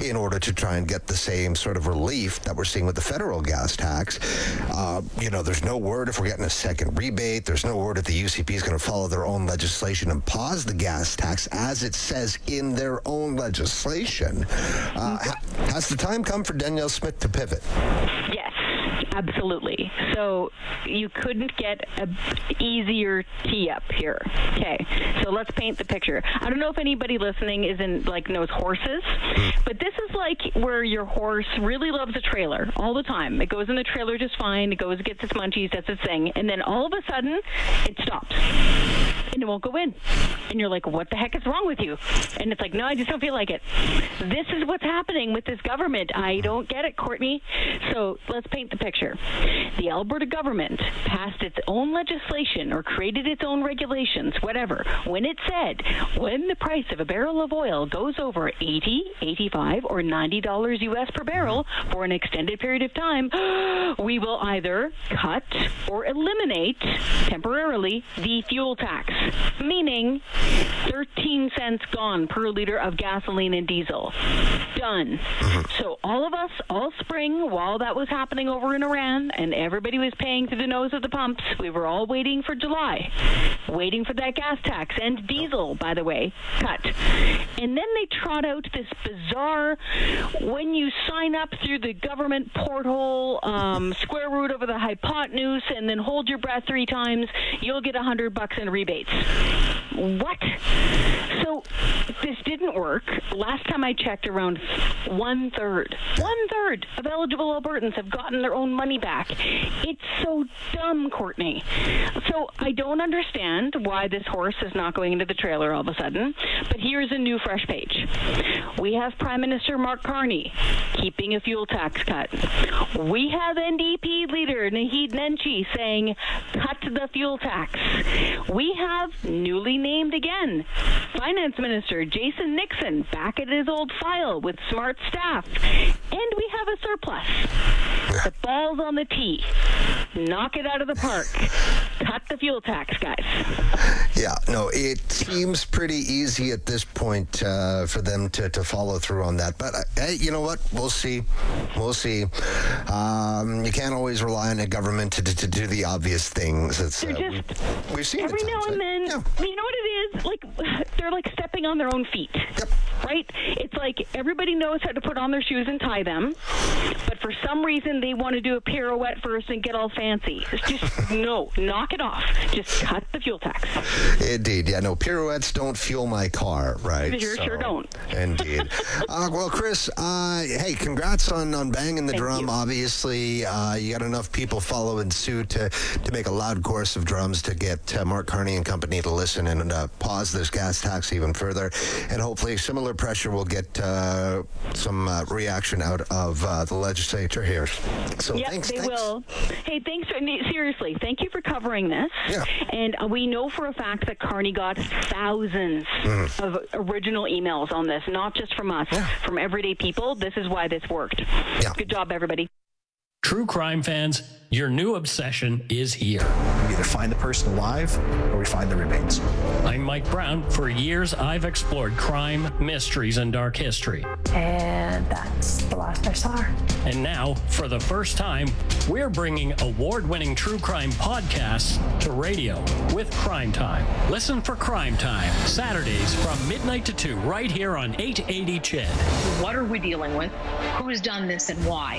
in order to try and get the same sort of relief that we're seeing with the federal gas tax. There's no word if we're getting a second rebate. There's no word if the UCP is going to follow their own legislation and pause the gas tax as it says in their own legislation. Has the time come for Danielle Smith to pivot? Yes. Absolutely. So you couldn't get an easier tee up here. Okay. So let's paint the picture. I don't know if anybody listening knows horses, but this is like where your horse really loves a trailer all the time. It goes in the trailer just fine. It goes, gets its munchies, does its thing, and then all of a sudden it stops and it won't go in. And you're like, what the heck is wrong with you? And it's like, no, I just don't feel like it. This is what's happening with this government. I don't get it, Courtney. So let's paint the picture. The Alberta government passed its own legislation or created its own regulations, whatever, when it said when the price of a barrel of oil goes over $80, $85, or $90 US per barrel for an extended period of time, we will either cut or eliminate temporarily the fuel tax, meaning 13 cents gone per liter of gasoline and diesel. Done. So all of us, all spring, while that was happening over in Iran and everybody was paying through the nose of the pumps, we were all waiting for July, waiting for that gas tax and diesel, by the way, cut. And then they trot out this bizarre, when you sign up through the government portal, square root over the hypotenuse, and then hold your breath 3 times, you'll get $100 in rebates. What? So this didn't work. Last time I checked, around one third of eligible Albertans have gotten their own money back. It's so dumb, Courtney. So I don't understand why this horse is not going into the trailer all of a sudden, but here's a new fresh page. We have Prime Minister Mark Carney keeping a fuel tax cut. We have NDP leader Naheed Nenshi saying, cut the fuel tax. We have newly named again Finance Minister Jason Nixon back at his old file with smart staff. And we have a surplus. The ball's on the tee. Knock it out of the park. Cut the fuel tax, guys. Yeah, no, it seems pretty easy at this point for them to follow through on that. But hey, you know what? We'll see. We'll see. You can't always rely on a government to do the obvious things. It's, we've seen every it now and then. Yeah. You know what it is? Like they're like stepping on their own feet. Yep. Right? It's like everybody knows how to put on their shoes and tie them, but for some reason they want to do a pirouette first and get all fancy. It's just, no, knock it off. Just cut the fuel tax. Indeed. Yeah, no, pirouettes don't fuel my car, right? You sure don't. Indeed. Well, Chris, hey, congrats on banging the drum. You. Obviously, you got enough people following suit to make a loud chorus of drums to get Mark Carney and company to listen and pause this gas tax even further. And hopefully similar pressure will get some reaction out of the legislature here. So yep, thanks. They will. Hey, thanks. Seriously, thank you for covering this. Yeah. And we know for a fact that Carney got thousands of original emails on this, not just from us, from everyday people. This is why this worked. Yeah. Good job, everybody. True crime fans, your new obsession is here. We either find the person alive or we find the remains. I'm Mike Brown. For years, I've explored crime, mysteries, and dark history. And that's the last I saw her. And now, for the first time, we're bringing award-winning true crime podcasts to radio with Crime Time. Listen for Crime Time, Saturdays from midnight to 2, right here on 880 CHED. What are we dealing with? Who's done this and why?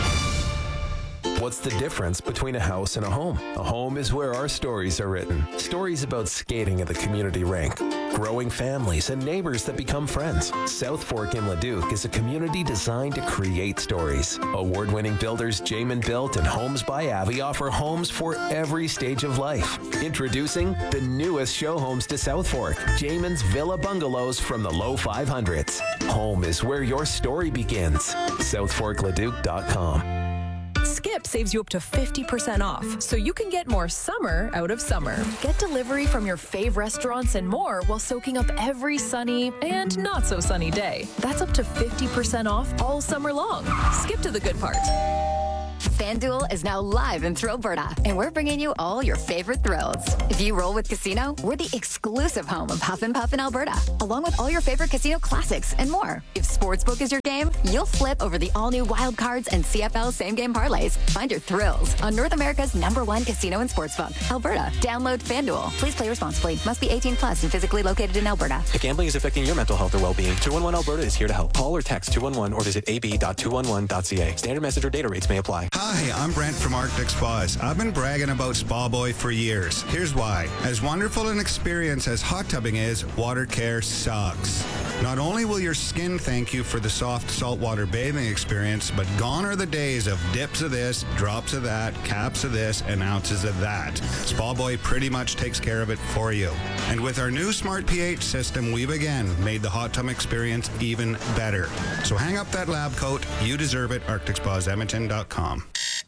What's the difference between a house and a home? A home is where our stories are written. Stories about skating at the community rink, growing families, and neighbors that become friends. South Fork in Leduc is a community designed to create stories. Award-winning builders Jamin Built and Homes by Avi offer homes for every stage of life. Introducing the newest show homes to South Fork, Jamin's Villa Bungalows from the low 500s. Home is where your story begins. SouthForkLeduc.com. Skip saves you up to 50% off, so you can get more summer out of summer. Get delivery from your fave restaurants and more while soaking up every sunny and not so sunny day. That's up to 50% off all summer long. Skip to the good part. FanDuel is now live in Thrillberta, and we're bringing you all your favorite thrills. If you roll with Casino, we're the exclusive home of Huff and Puff in Alberta, along with all your favorite casino classics and more. If Sportsbook is your game, you'll flip over the all-new Wild Cards and CFL same-game parlays. Find your thrills on North America's #1 casino and sportsbook, Alberta. Download FanDuel. Please play responsibly. Must be 18 plus and physically located in Alberta. If gambling is affecting your mental health or well-being, 211 Alberta is here to help. Call or text 211 or visit ab.211.ca. Standard message or data rates may apply. Hi, I'm Brent from Arctic Spas. I've been bragging about Spa Boy for years. Here's why. As wonderful an experience as hot tubbing is, water care sucks. Not only will your skin thank you for the soft saltwater bathing experience, but gone are the days of dips of this, drops of that, caps of this, and ounces of that. Spa Boy pretty much takes care of it for you. And with our new Smart pH system, we've again made the hot tub experience even better. So hang up that lab coat. You deserve it. ArcticSpasEdmonton.com.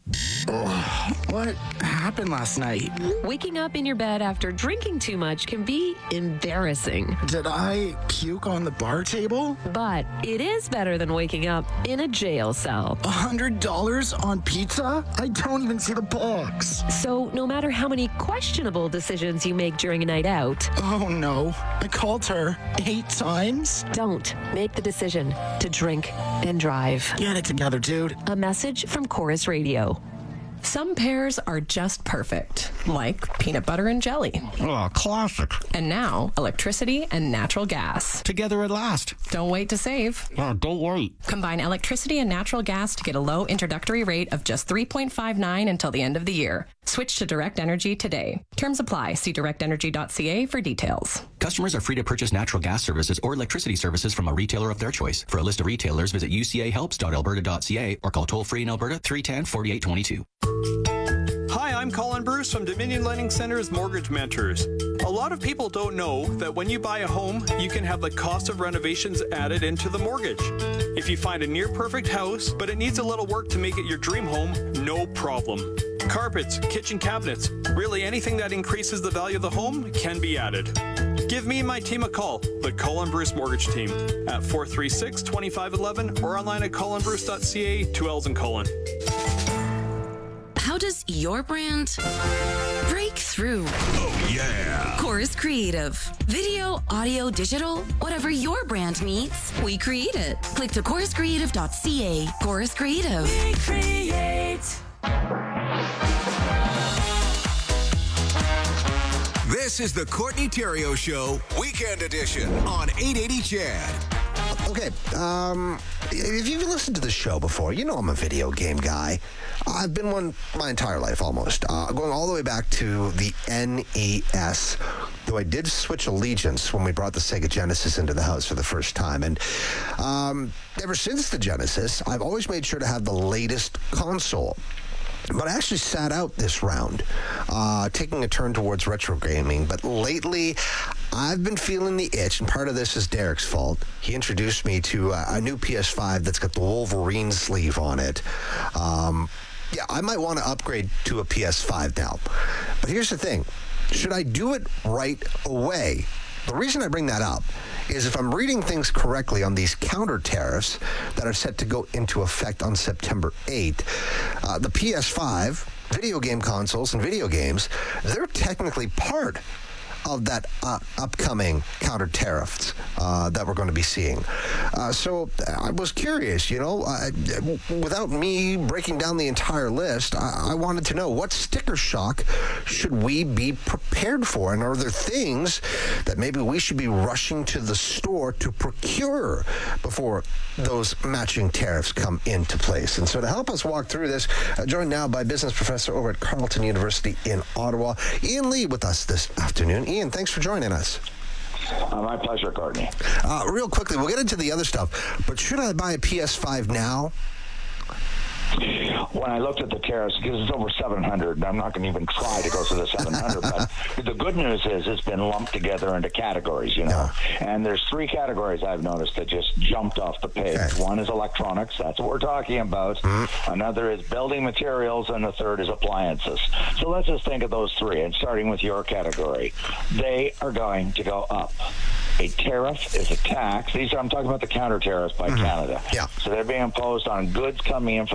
What happened last night? Waking up in your bed after drinking too much can be embarrassing. Did I puke on the bar table? But it is better than waking up in a jail cell. $100 on pizza? I don't even see the box. So no matter how many questionable decisions you make during a night out. Oh no, I called her 8 times. Don't make the decision to drink and drive. Get it together, dude. A message from Chorus Radio. Some pairs are just perfect, like peanut butter and jelly. Oh, classic. And now, electricity and natural gas. Together at last. Don't wait to save. Oh, don't wait. Combine electricity and natural gas to get a low introductory rate of just $3.59 until the end of the year. Switch to Direct Energy today. Terms apply. See directenergy.ca for details. Customers are free to purchase natural gas services or electricity services from a retailer of their choice. For a list of retailers, visit ucahelps.alberta.ca or call toll-free in Alberta 310-4822. Hi, I'm Colin Bruce from Dominion Lending Center's Mortgage Mentors. A lot of people don't know that when you buy a home, you can have the cost of renovations added into the mortgage. If you find a near-perfect house, but it needs a little work to make it your dream home, no problem. Carpets, kitchen cabinets, really anything that increases the value of the home can be added. Give me and my team a call, the Colin Bruce Mortgage Team, at 436-2511 or online at colinbruce.ca, 2 L's in Colin. How does your brand break through? Oh, yeah. Chorus Creative. Video, audio, digital, whatever your brand needs, we create it. Click to choruscreative.ca. Chorus Creative. We create. This is the Courtney Theriault Show, Weekend Edition on 880 CHAD. Okay, if you've listened to the show before, you know I'm a video game guy. I've been one my entire life almost, going all the way back to the NES, though I did switch allegiance when we brought the Sega Genesis into the house for the first time. And ever since the Genesis, I've always made sure to have the latest console. But I actually sat out this round, taking a turn towards retro gaming. But lately, I've been feeling the itch, and part of this is Derek's fault. He introduced me to a new PS5 that's got the Wolverine sleeve on it. Yeah, I might want to upgrade to a PS5 now. But here's the thing. Should I do it right away? The reason I bring that up is if I'm reading things correctly on these counter tariffs that are set to go into effect on September 8th, the PS5, video game consoles and video games, they're technically part of that upcoming counter tariffs that we're going to be seeing. So I was curious, without me breaking down the entire list, I wanted to know what sticker shock should we be prepared for? And are there things that maybe we should be rushing to the store to procure before those matching tariffs come into place? And so to help us walk through this, joined now by business professor over at Carleton University in Ottawa, Ian Lee with us this afternoon. Ian, thanks for joining us. My pleasure, Courtney. Real quickly, we'll get into the other stuff, but should I buy a PS5 now? When I looked at the tariffs, because it's over 700, and I'm not going to even try to go through the 700, but the good news is it's been lumped together into categories, And there's 3 categories I've noticed that just jumped off the page. Okay. One is electronics. That's what we're talking about. Mm-hmm. Another is building materials, and the third is appliances. So let's just think of those 3, and starting with your category. They are going to go up. A tariff is a tax. I'm talking about the counter tariffs by Canada. Yeah. So they're being imposed on goods coming in from the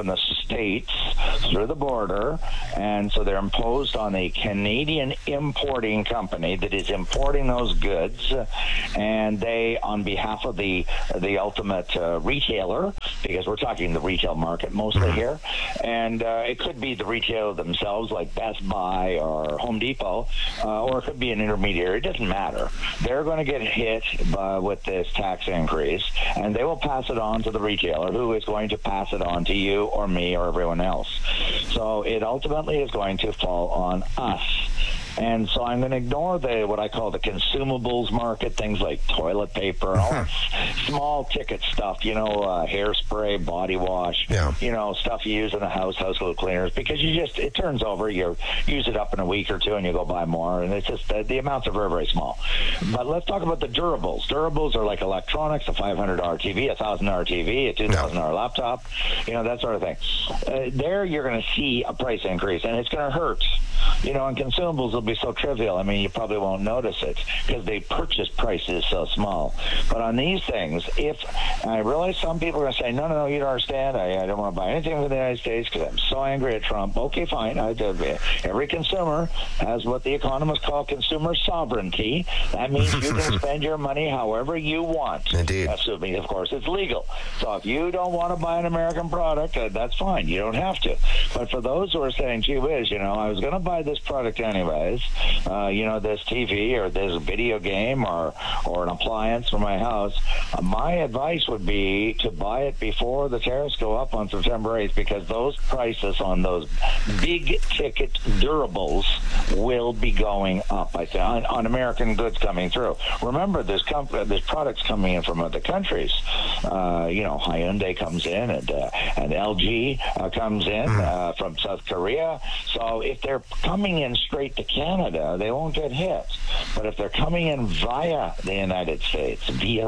States through the border, and so they're imposed on a Canadian importing company that is importing those goods, and they, on behalf of the ultimate retailer, because we're talking the retail market mostly here, and it could be the retailer themselves like Best Buy or Home Depot, or it could be an intermediary. It doesn't matter. They're going to get hit with this tax increase, and they will pass it on to the retailer, who is going to pass it on to you or me or everyone else. So it ultimately is going to fall on us. And so I'm going to ignore what I call the consumables market, things like toilet paper, all that small ticket stuff, hairspray, body wash, stuff you use in the house, household cleaners, because it turns over, you use it up in a week or two and you go buy more, and it's just the amounts are very, very small. But let's talk about the durables. Durables are like electronics, a $500 TV, a $1,000 TV, a $2,000 laptop, that sort of thing. There you're going to see a price increase, and it's going to hurt. And consumables will be so trivial. I mean, you probably won't notice it because the purchase price is so small. But on these things, I realize some people are going to say, no, you don't understand. I don't want to buy anything from the United States because I'm so angry at Trump. Okay, fine. Every consumer has what the economists call consumer sovereignty. That means you can spend your money however you want. Indeed. Assuming, of course, it's legal. So if you don't want to buy an American product, that's fine. You don't have to. But for those who are saying, gee whiz, I was going to buy this product anyways, this TV or this video game or an appliance for my house, my advice would be to buy it before the tariffs go up on September 8th, because those prices on those big ticket durables will be going up, I think, on American goods coming through. Remember, there's products coming in from other countries. Hyundai comes in and LG comes in from South Korea. So if they're coming in straight to Canada, they won't get hit. But if they're coming in via the United States,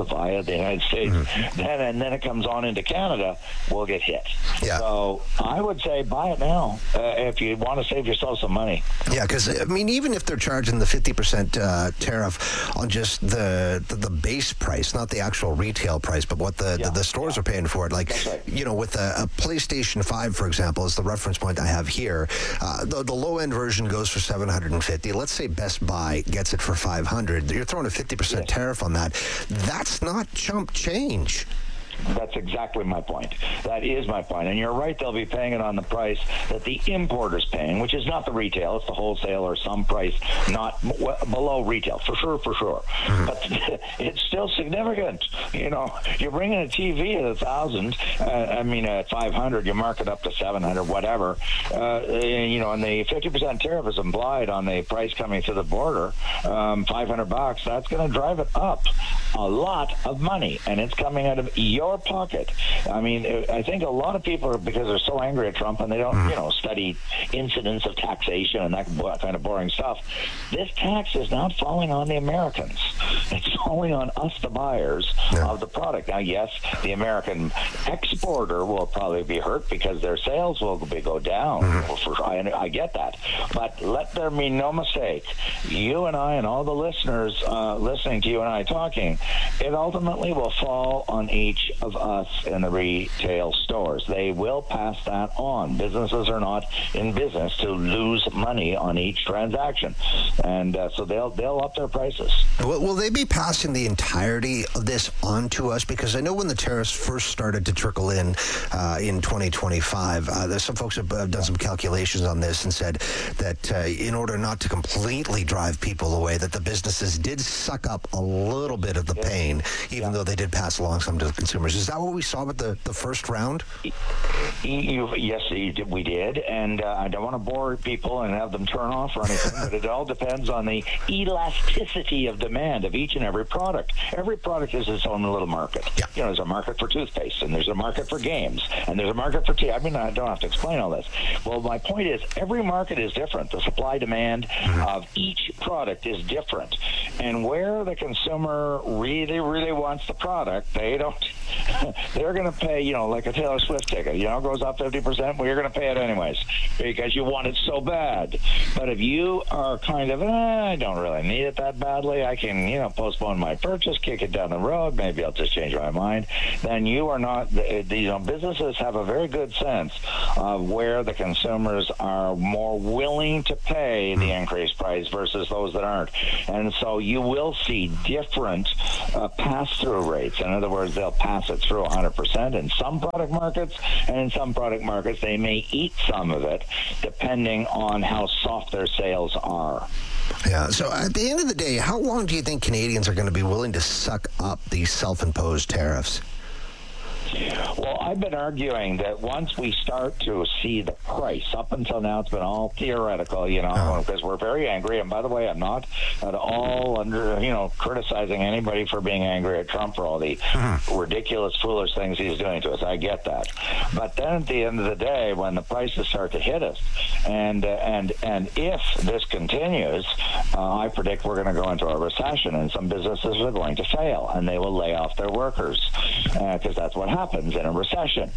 then it comes on into Canada, we'll get hit. Yeah. So I would say buy it now if you want to save yourself some money. Yeah, because, even if they're charging the 50% tariff on just the base price, not the actual retail price, but what the stores are paying for it, with a PlayStation 5, for example, is the reference point I have here, the low-end version goes for $750. Let's say Best Buy gets it for $500. You're throwing a 50% tariff on that. That's not chump change. That's exactly my point. That is my point. And you're right, they'll be paying it on the price that the importer's paying, which is not the retail. It's the wholesale or some price not below retail, for sure. But it's still significant. You're bringing a TV at $1,000, at $500, you mark it up to $700, whatever. And the 50% tariff is implied on the price coming to the border, $500, that's going to drive it up a lot of money, and it's coming out of your pocket. I think a lot of people are, because they're so angry at Trump and they don't, study incidents of taxation and that kind of boring stuff. This tax is not falling on the Americans. It's falling on us, the buyers of the product. Now, yes, the American exporter will probably be hurt because their sales will go down. I get that. But let there be no mistake. You and I and all the listeners listening to you and I talking, it ultimately will fall on each of us in the retail stores. They will pass that on. Businesses are not in business to lose money on each transaction, and so they'll up their prices. Will they be passing the entirety of this on to us? Because I know when the tariffs first started to trickle in 2025, there's some folks have done some calculations on this and said that in order not to completely drive people away, that the businesses did suck up a little bit of the pain, even though they did pass along some to the consumers. Is that what we saw with the first round? Yes, we did, and I don't want to bore people and have them turn off or anything, but it all depends on the elasticity of demand of each and every product. Every product is its own little market. Yeah. There's a market for toothpaste, and there's a market for games, and there's a market for tea. I don't have to explain all this. Well, my point is, every market is different. The supply-demand of each product is different, and where the consumer really, really wants the product, they're going to pay, like a Taylor Swift ticket, goes up 50%, well, you're going to pay it anyways because you want it so bad. But if you are kind of, I don't really need it that badly. I can, postpone my purchase, kick it down the road. Maybe I'll just change my mind. Then you are not, businesses have a very good sense of where the consumers are more willing to pay the increased price versus those that aren't. And so you will see different pass-through rates. In other words, they'll pass it through 100% in some product markets, and in some product markets they may eat some of it depending on how soft their sales are. Yeah, so at the end of the day, how long do you think Canadians are going to be willing to suck up these self-imposed tariffs? Well, I've been arguing that once we start to see the price, up until now it's been all theoretical, because we're very angry. And by the way, I'm not at all criticizing anybody for being angry at Trump for all the ridiculous, foolish things he's doing to us. I get that. But then at the end of the day, when the prices start to hit us, and if this continues, I predict we're going to go into a recession, and some businesses are going to fail, and they will lay off their workers, because that's what happens in a recession.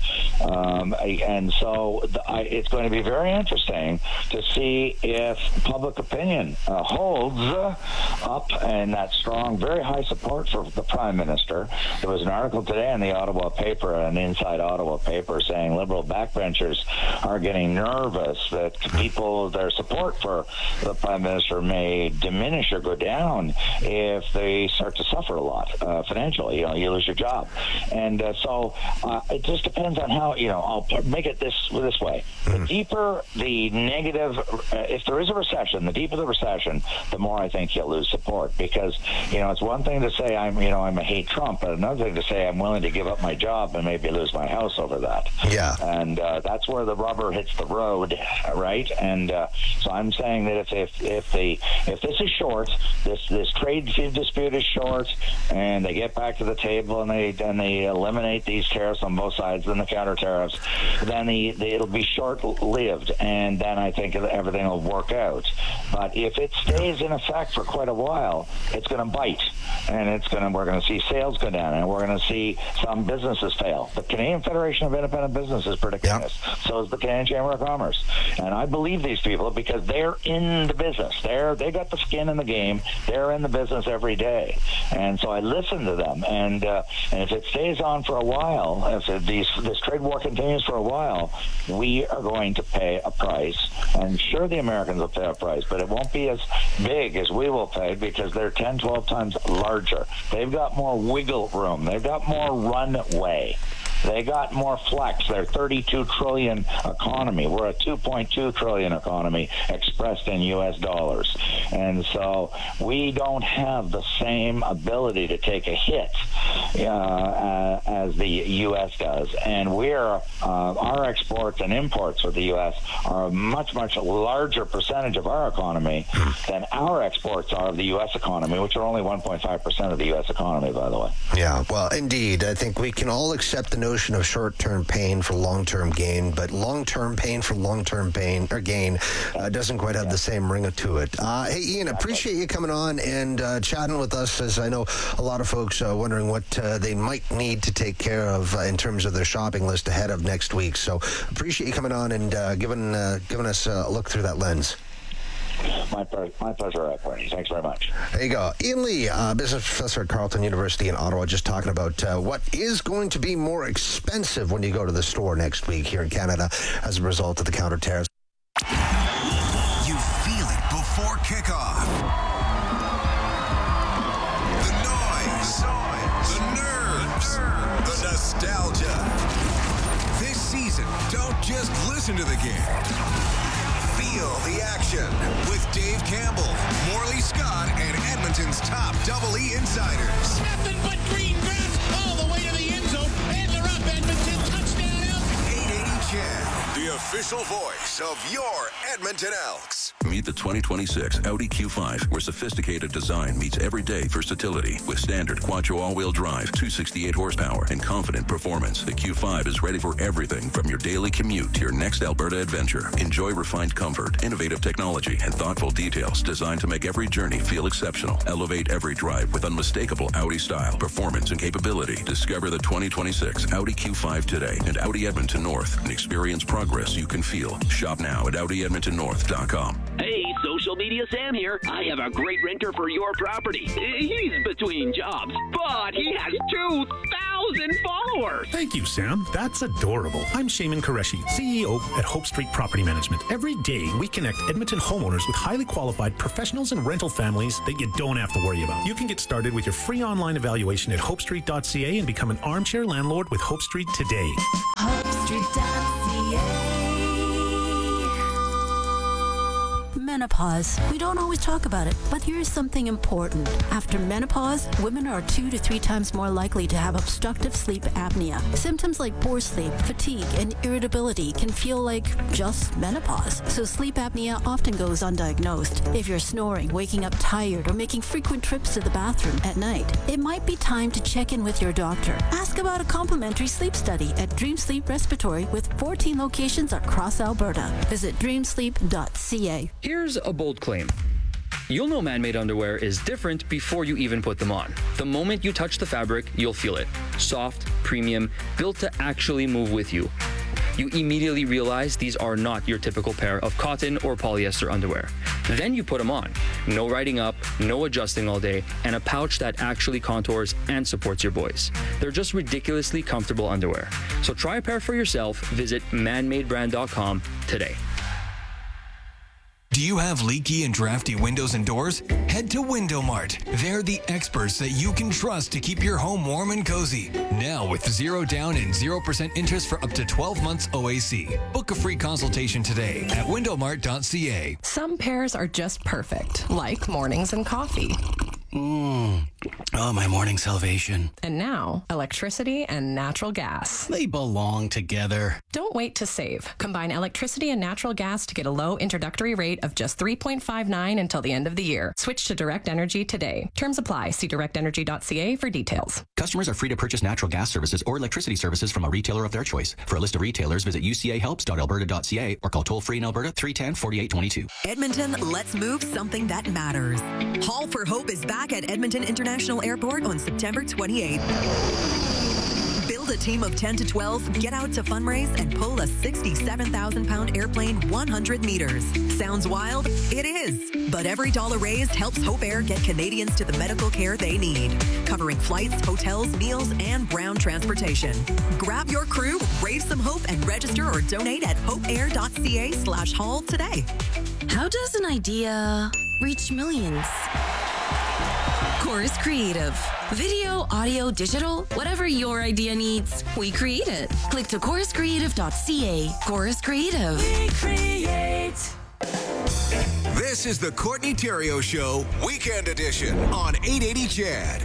And so it's going to be very interesting to see if public opinion holds up and that strong, very high support for the Prime Minister. There was an article today in the Ottawa paper, an Inside Ottawa paper, saying Liberal backbenchers are getting nervous that their support for the Prime Minister may diminish or go down if they start to suffer a lot financially. You lose your job. And so it just depends on how, I'll make it this way. The deeper the negative, if there is a recession, the deeper the recession, the more I think you'll lose support. Because, it's one thing to say I'm a hate Trump, but another thing to say I'm willing to give up my job and maybe lose my house over that. Yeah. And that's where the rubber hits the road, right? And so I'm saying that if this is short, this trade dispute is short, and they get back to the table and they eliminate these tariffs on both sides and the counter tariffs, then it'll be short-lived, and then I think everything will work out. But if it stays in effect for quite a while, it's going to bite, and we're going to see sales go down, and we're going to see some businesses fail. The Canadian Federation of Independent Business is predicting this. So is the Canadian Chamber of Commerce, and I believe these people because they're in the business. They got the skin in the game. They're in the business every day, and so I listen to them. And if it stays on for a while, if this trade war continues for a while, we are going to pay a price. And sure, the Americans will pay a price, but it won't be as big as we will pay because they're 10, 12 times larger. They've got more wiggle room. They've got more runway. They got more flex. They're $32 trillion economy. We're a $2.2 trillion economy expressed in U.S. dollars. And so we don't have the same ability to take a hit as the U.S. does. And our exports and imports for the U.S. are a much, much larger percentage of our economy than our exports are of the U.S. economy, which are only 1.5% of the U.S. economy, by the way. Yeah, well, indeed. I think we can all accept the notion of short-term pain for long-term gain, but long-term pain for long-term pain or gain doesn't quite have the same ring to it. Hey, Ian, appreciate you coming on and chatting with us, as I know a lot of folks are wondering what they might need to take care of in terms of their shopping list ahead of next week. So appreciate you coming on and giving us a look through that lens. My pleasure, Bernie. Thanks very much. There you go. Ian Lee, business professor at Carleton University in Ottawa, just talking about what is going to be more expensive when you go to the store next week here in Canada as a result of the counter tariffs. You feel it before kickoff. The noise, the nerves, the nostalgia. This season, don't just listen to the game. Feel the action with Dave Campbell, Morley Scott, and Edmonton's top Double E insiders. Nothing but green grass all the way to the end zone, and they're up, Edmonton. Touchdown, Elks. 880 CHED, the official voice of your Edmonton Elks. Meet the 2026 Audi Q5, where sophisticated design meets everyday versatility with standard Quattro all-wheel drive, 268 horsepower, and confident performance. The Q5 is ready for everything from your daily commute to your next Alberta adventure. Enjoy refined comfort, innovative technology, and thoughtful details designed to make every journey feel exceptional. Elevate every drive with unmistakable Audi style, performance, and capability. Discover the 2026 Audi Q5 today at Audi Edmonton North and experience progress you can feel. Shop now at AudiEdmontonNorth.com. Hey, social Social Media Sam here. I have a great renter for your property. He's between jobs, but he has 2,000 followers. Thank you, Sam. That's adorable. I'm Shaman Qureshi, CEO at Hope Street Property Management. Every day, we connect Edmonton homeowners with highly qualified professionals and rental families that you don't have to worry about. You can get started with your free online evaluation at hopestreet.ca and become an armchair landlord with Hope Street today. HopeStreet.ca. Menopause. We don't always talk about it, but here's something important. After menopause, women are 2 to 3 times more likely to have obstructive sleep apnea. Symptoms like poor sleep, fatigue, and irritability can feel like just menopause. So sleep apnea often goes undiagnosed. If you're snoring, waking up tired, or making frequent trips to the bathroom at night, it might be time to check in with your doctor. Ask about a complimentary sleep study at Dream Sleep Respiratory with 14 locations across Alberta. Visit dreamsleep.ca. Here's a bold claim. You'll know man-made underwear is different before you even put them on. The moment you touch the fabric, you'll feel it. Soft, premium, built to actually move with you. You immediately realize these are not your typical pair of cotton or polyester underwear. Then you put them on. No riding up, no adjusting all day, and a pouch that actually contours and supports your boys. They're just ridiculously comfortable underwear. So try a pair for yourself. Visit manmadebrand.com today. Do you have leaky and drafty windows and doors? Head to Window Mart. They're the experts that you can trust to keep your home warm and cozy. Now with 0 down and 0% interest for up to 12 months OAC. Book a free consultation today at windowmart.ca. Some pairs are just perfect, like mornings and coffee. Oh, my morning salvation. And now, electricity and natural gas. They belong together. Don't wait to save. Combine electricity and natural gas to get a low introductory rate of just $3.59 until the end of the year. Switch to Direct Energy today. Terms apply. See directenergy.ca for details. Customers are free to purchase natural gas services or electricity services from a retailer of their choice. For a list of retailers, visit ucahelps.alberta.ca or call toll-free in Alberta 310-4822. Edmonton, let's move something that matters. Haul for Hope is back at Edmonton International Airport on September 28th. Build a team of 10 to 12, get out to fundraise, and pull a 67,000-pound airplane 100 meters. Sounds wild? It is. But every dollar raised helps Hope Air get Canadians to the medical care they need, covering flights, hotels, meals, and ground transportation. Grab your crew, raise some hope, and register or donate at hopeair.ca/haul today. How does an idea reach millions? Chorus Creative. Video, audio, digital, whatever your idea needs, we create it. Click to choruscreative.ca. Chorus Creative. We create. This is the Courtney Theriault Show, Weekend Edition on 880 CHED.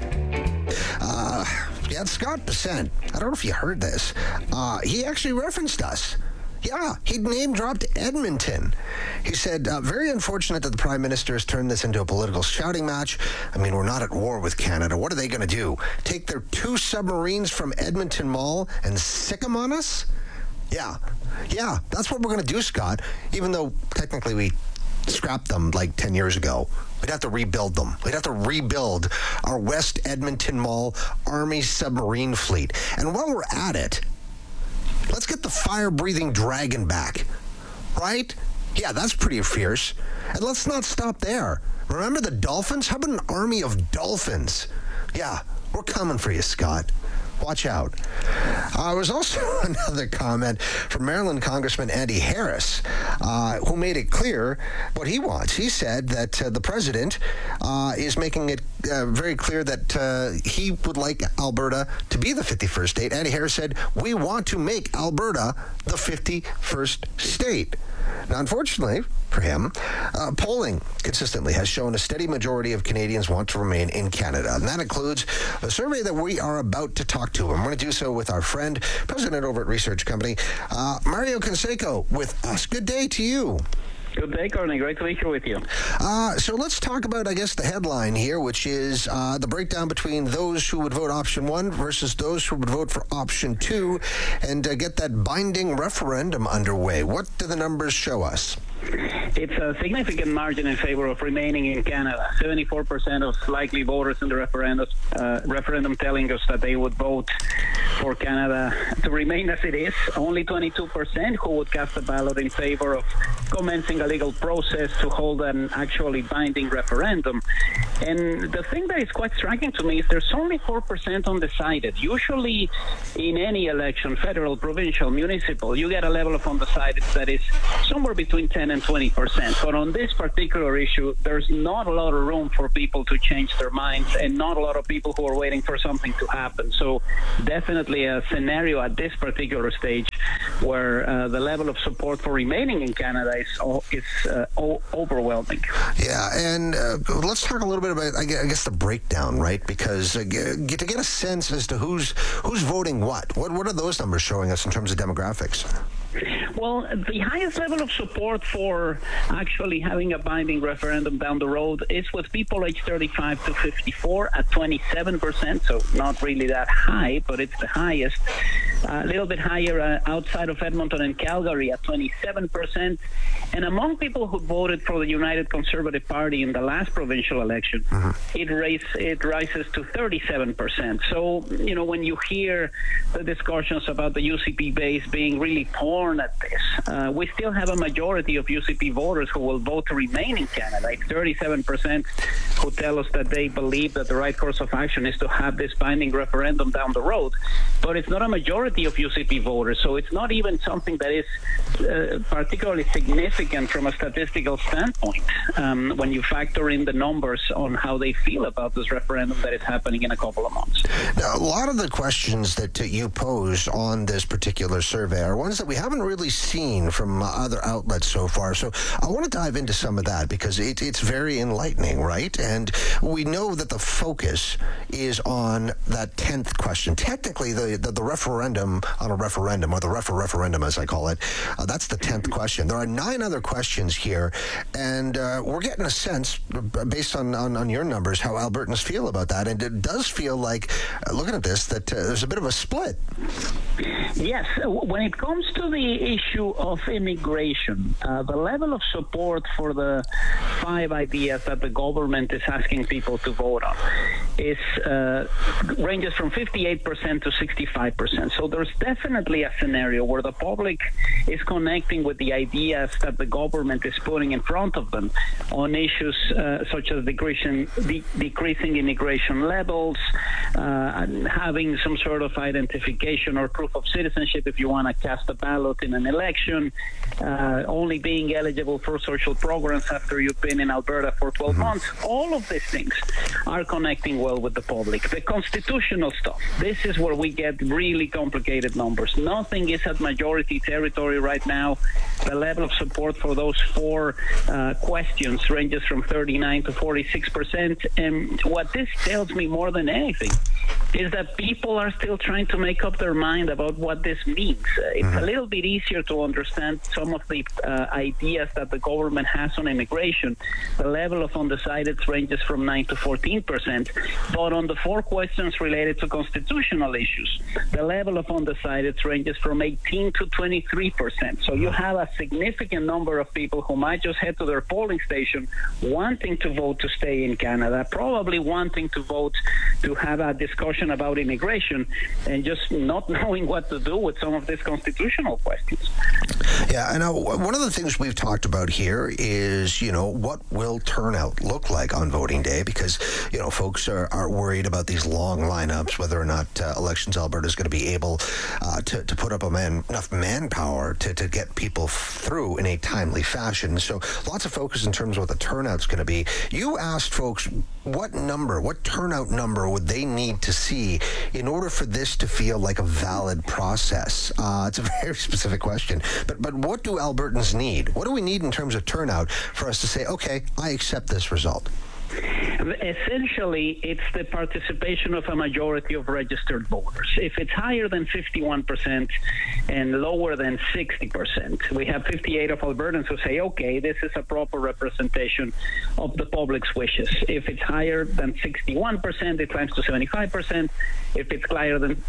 Yeah, Scott Bessent, I don't know if you heard this. He actually referenced us. Yeah, he name-dropped Edmonton. He said, very unfortunate that the Prime Minister has turned this into a political shouting match. I mean, we're not at war with Canada. What are they going to do? Take their 2 submarines from Edmonton Mall and sick them on us? Yeah, that's what we're going to do, Scott, even though technically we scrapped them like 10 years ago. We'd have to rebuild them. We'd have to rebuild our West Edmonton Mall Army submarine fleet. And while we're at it, let's get the fire-breathing dragon back, right? Yeah, that's pretty fierce. And let's not stop there. Remember the dolphins? How about an army of dolphins? Yeah, we're coming for you, Scott. Watch out. There was also another comment from Maryland Congressman Andy Harris, who made it clear what he wants. He said that the president is making it very clear that he would like Alberta to be the 51st state. Andy Harris said, we want to make Alberta the 51st state. Now, unfortunately for him, polling consistently has shown a steady majority of Canadians want to remain in Canada. And that includes a survey that we are about to talk to. And we're going to do so with our friend, president over at Research Company, Mario Canseco, with us. Good day to you. Good day, Courtney. Great to be here with you. So let's talk about, I guess, the headline here, which is the breakdown between those who would vote option 1 versus those who would vote for option 2 and get that binding referendum underway. What do the numbers show us? It's a significant margin in favor of remaining in Canada. 74% of likely voters in the referendum telling us that they would vote for Canada to remain as it is. Only 22% who would cast a ballot in favor of commencing a legal process to hold an actually binding referendum. And the thing that is quite striking to me is there's only 4% undecided. Usually in any election, federal, provincial, municipal, you get a level of undecided that is somewhere between 10 and 20%. But on this particular issue, there's not a lot of room for people to change their minds and not a lot of people who are waiting for something to happen. So definitely a scenario at this particular stage where the level of support for remaining in Canada is overwhelming. Yeah, and let's talk a little bit about, I guess, the breakdown, right? Because to get a sense as to who's voting what are those numbers showing us in terms of demographics? Well, the highest level of support for actually having a binding referendum down the road is with people aged 35 to 54 at 27%, so not really that high, but it's the highest. A little bit higher outside of Edmonton and Calgary at 27%. And among people who voted for the United Conservative Party in the last provincial election, it rises to 37%. So, when you hear the discussions about the UCP base being really torn at this, we still have a majority of UCP voters who will vote to remain in Canada. It's 37% who tell us that they believe that the right course of action is to have this binding referendum down the road. But it's not a majority of UCP voters, so it's not even something that is particularly significant from a statistical standpoint when you factor in the numbers on how they feel about this referendum that is happening in a couple of months. Now, a lot of the questions that you pose on this particular survey are ones that we haven't really seen from other outlets so far. So I want to dive into some of that because it's very enlightening, right? And we know that the focus is on that 10th question. Technically, the referendum on a referendum, or the referendum as I call it, that's the 10th question. There are 9 other questions here, and we're getting a sense, based on your numbers, how Albertans feel about that. And it does feel like, looking at this, that there's a bit of a split. Yes. When it comes to the issue of immigration, the level of support for the 5 ideas that the government is asking people to vote on ranges from 58% to 65%. So there's definitely a scenario where the public is connecting with the ideas that the government is putting in front of them on issues such as decreasing immigration levels, having some sort of identification or proof of citizenship if you want to cast a ballot in an election, only being eligible for social programs after you've been in Alberta for 12 months. All of these things are connecting well with the public. The constitutional stuff, this is where we get really complicated numbers. Nothing is at majority territory right now. The level of support for those 4 questions ranges from 39 to 46%. And what this tells me more than anything is that people are still trying to make up their mind about what this means. It's a little bit easier to understand some of the ideas that the government has on immigration. The level of undecided ranges from 9 to 14%. But on the 4 questions related to constitutional issues, the level of undecided ranges from 18 to 23%. So you have a significant number of people who might just head to their polling station wanting to vote to stay in Canada, probably wanting to vote to have a discussion about immigration, and just not knowing what to do with some of these constitutional questions. Yeah, I know. One of the things we've talked about here is, what will turnout look like on voting day? Because, folks are worried about these long lineups, whether or not Elections Alberta is going to be able to put up enough manpower to get people through in a timely fashion. So lots of focus in terms of what the turnout's going to be. You asked folks what turnout number would they need to see in order for this to feel like a valid process? It's a very specific question. But what do Albertans need? What do we need in terms of turnout for us to say, okay, I accept this result? Essentially, it's the participation of a majority of registered voters. If it's higher than 51% and lower than 60%, we have 58 of Albertans who say, okay, this is a proper representation of the public's wishes. If it's higher than 61%, it climbs to 75%. If it's higher than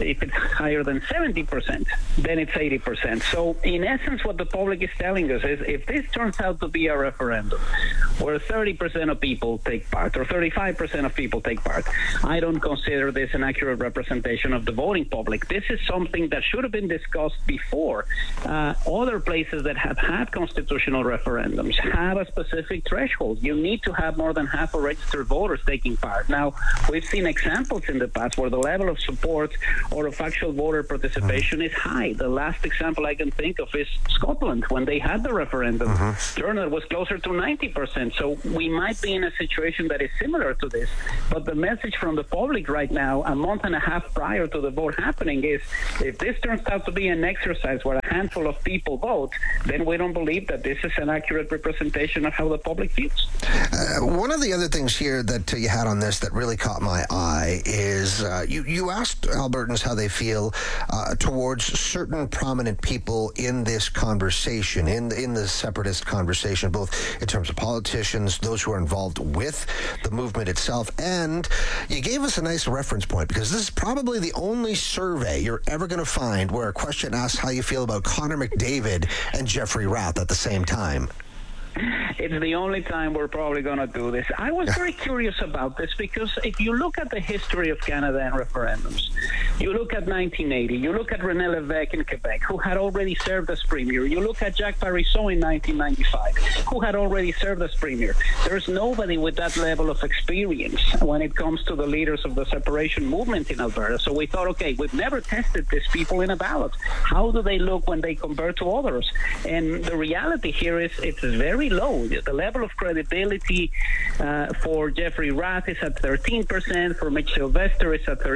70%, then it's 80%. So in essence, what the public is telling us is if this turns out to be a referendum where 30% of people take part, or 35% of people take part. I don't consider this an accurate representation of the voting public. This is something that should have been discussed before. Other places that have had constitutional referendums have a specific threshold. You need to have more than half of registered voters taking part. Now, we've seen examples in the past where the level of support or of actual voter participation is high. The last example I can think of is Scotland. When they had the referendum, turnout was closer to 90%. So we might be in a situation that is similar to this. But the message from the public right now, a month and a half prior to the vote happening, is if this turns out to be an exercise where a handful of people vote, then we don't believe that this is an accurate representation of how the public feels. One of the other things here that you had on this that really caught my eye is you asked Albertans how they feel towards certain prominent people in this conversation, in the separatist conversation, both in terms of politicians, those who are involved with the movement itself, and you gave us a nice reference point, because this is probably the only survey you're ever going to find where a question asks how you feel about Connor McDavid and Jeffrey Rath at the same time. It's the only time we're probably going to do this. I was very curious about this because if you look at the history of Canada and referendums, you look at 1980, you look at René Lévesque in Quebec, who had already served as premier, you look at Jacques Parizeau in 1995, who had already served as premier. There's nobody with that level of experience when it comes to the leaders of the separation movement in Alberta. So we thought, okay, we've never tested these people in a ballot. How do they look when they compare to others? And the reality here is it's very low. The level of credibility for Jeffrey Rath is at 13%, for Mitch Sylvester is at 13%.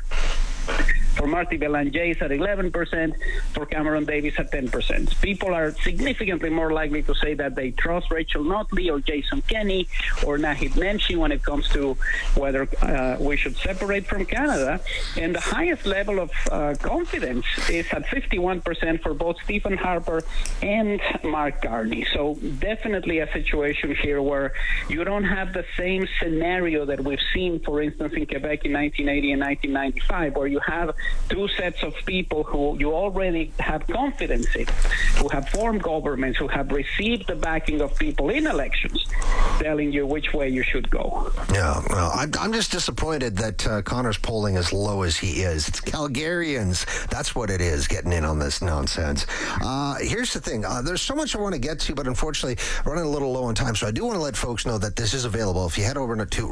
For Marty Belanger is at 11%, for Cameron Davis at 10%. People are significantly more likely to say that they trust Rachel Notley or Jason Kenney or Nahid Nenshi when it comes to whether we should separate from Canada. And the highest level of confidence is at 51% for both Stephen Harper and Mark Carney. So definitely a situation here where you don't have the same scenario that we've seen, for instance, in Quebec in 1980 and 1995, where you have two sets of people who you already have confidence in, who have formed governments, who have received the backing of people in elections, telling you which way you should go. Yeah, well, I'm just disappointed that Connor's polling as low as he is. It's Calgarians. That's what it is, getting in on this nonsense. Here's the thing. There's so much I want to get to, but unfortunately, running a little low on time. So I do want to let folks know that this is available. If you head over to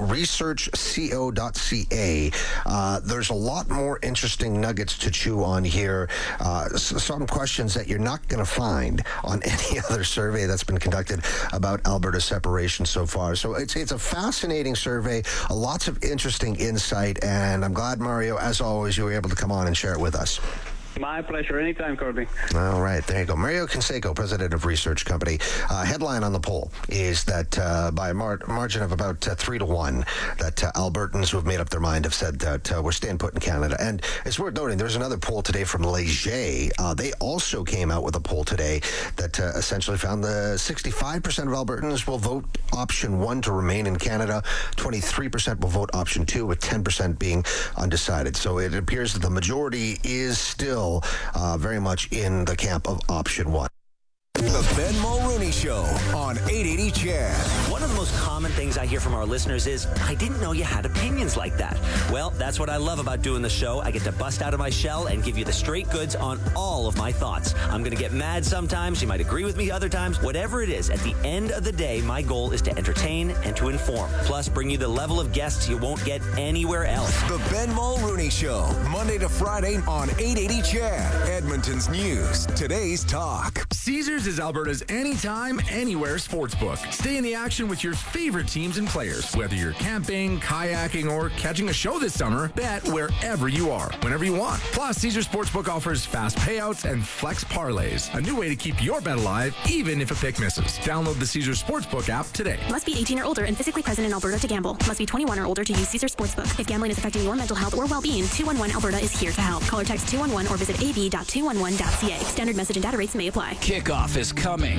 researchco.ca, there's a lot more interesting nuggets to chew on here. Some questions that you're not going to find on any other survey that's been conducted about Alberta separation so far. So it's a fascinating survey, lots of interesting insight, and I'm glad, Mario, as always, you were able to come on and share it with us. My pleasure. Anytime, Kirby. All right. There you go. Mario Canseco, president of Research Company. Headline on the poll is that by a margin of about 3-1, that Albertans who have made up their mind have said that we're staying put in Canada. And it's worth noting, there's another poll today from Léger. They also came out with a poll today that essentially found the 65% of Albertans will vote option 1 to remain in Canada. 23% will vote option 2, with 10% being undecided. So it appears that the majority is still very much in the camp of option 1. The Ben Mulrooney Show on 880 CHED. One of the most common things I hear from our listeners is, I didn't know you had opinions like that. Well, that's what I love about doing the show. I get to bust out of my shell and give you the straight goods on all of my thoughts. I'm going to get mad sometimes. You might agree with me other times. Whatever it is, at the end of the day, my goal is to entertain and to inform. Plus, bring you the level of guests you won't get anywhere else. The Ben Mulrooney Show, Monday to Friday on 880 CHED. Edmonton's news, today's talk. Caesars is Alberta's anytime, anywhere sportsbook. Stay in the action with your favorite teams and players. Whether you're camping, kayaking, or catching a show this summer, bet wherever you are, whenever you want. Plus, Caesars Sportsbook offers fast payouts and flex parlays, a new way to keep your bet alive, even if a pick misses. Download the Caesars Sportsbook app today. Must be 18 or older and physically present in Alberta to gamble. Must be 21 or older to use Caesars Sportsbook. If gambling is affecting your mental health or well-being, 211 Alberta is here to help. Call or text 211 or visit ab.211.ca. Standard message and data rates may apply. Kickoff is coming. Are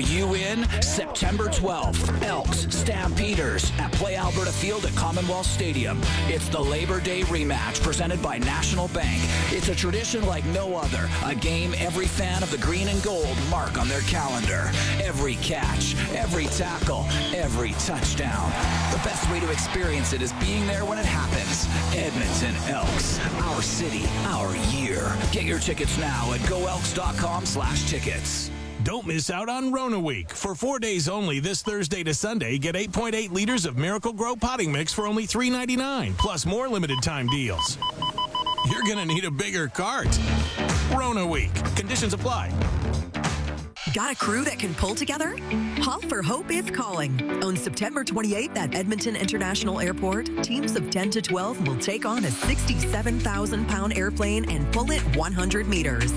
you in? September 12th, Elks Stampeders at Play Alberta Field at Commonwealth Stadium. It's the Labor Day rematch presented by National Bank. It's a tradition like no other. A game every fan of the green and gold mark on their calendar. Every catch, every tackle, every touchdown. The best way to experience it is being there when it happens. Edmonton Elks. Our city, our year. Get your tickets now at goelks.com/tickets. Don't miss out on Rona Week. For 4 days only, this Thursday to Sunday, get 8.8 liters of Miracle Grow potting mix for only $3.99, plus more limited time deals. You're going to need a bigger cart. Rona Week. Conditions apply. Got a crew that can pull together? Hall for Hope is calling. On September 28th at Edmonton International Airport, teams of 10 to 12 will take on a 67,000-pound airplane and pull it 100 meters.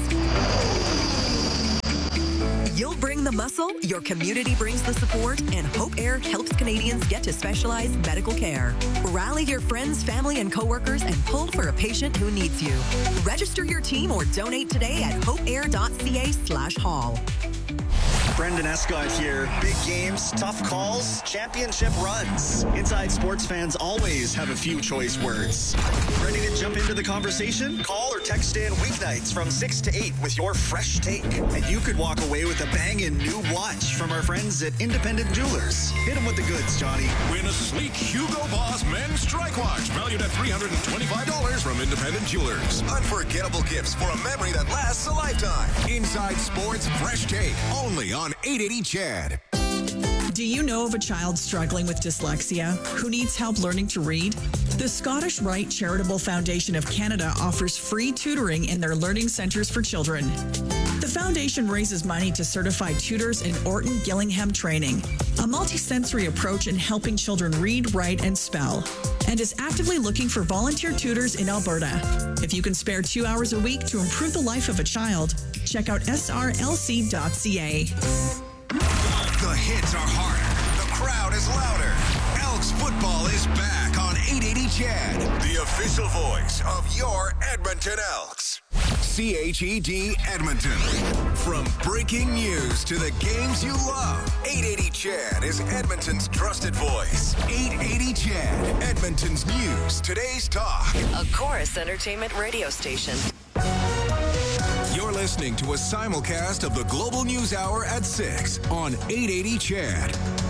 You'll bring the muscle, your community brings the support, and Hope Air helps Canadians get to specialized medical care. Rally your friends, family, and coworkers and pull for a patient who needs you. Register your team or donate today at hopeair.ca/hall. Brendan Escott here. Big games, tough calls, championship runs. Inside Sports fans always have a few choice words. Ready to jump into the conversation? Call or text in weeknights from 6 to 8 with your fresh take. And you could walk away with a banging new watch from our friends at Independent Jewelers. Hit them with the goods, Johnny. Win a sleek Hugo Boss men's strike watch valued at $325 from Independent Jewelers. Unforgettable gifts for a memory that lasts a lifetime. Inside Sports Fresh Take, only on 880 CHAD. Do you know of a child struggling with dyslexia who needs help learning to read? The Scottish Rite Charitable Foundation of Canada offers free tutoring in their learning centres for children. The foundation raises money to certify tutors in Orton Gillingham training, a multisensory approach in helping children read, write, and spell, and is actively looking for volunteer tutors in Alberta. If you can spare 2 hours a week to improve the life of a child, check out srlc.ca. The hits are harder. The crowd is louder. Elks football is back on 880 CHAD, the official voice of your Edmonton Elks. CHED Edmonton. From breaking news to the games you love, 880 CHAD is Edmonton's trusted voice. 880 CHAD, Edmonton's news, today's talk. A Chorus Entertainment radio station. You're listening to a simulcast of the Global News Hour at 6 on 880 CHAD.